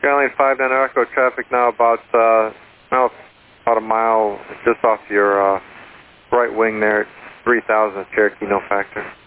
Skyline 59 Echo traffic now about a mile just off your right wing there, 3000 Cherokee, no factor.